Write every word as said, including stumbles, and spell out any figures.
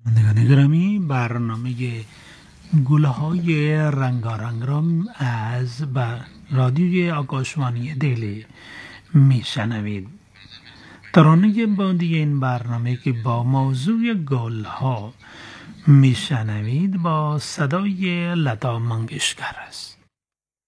شنوندگان گرامی، برنامه گل‌های رنگارنگ را از با رادیوی آکاشوانی دلی میشنوید. ترانه بعدی این برنامه که با موضوع گل‌ها میشنوید با صدای لتا منگشکر است.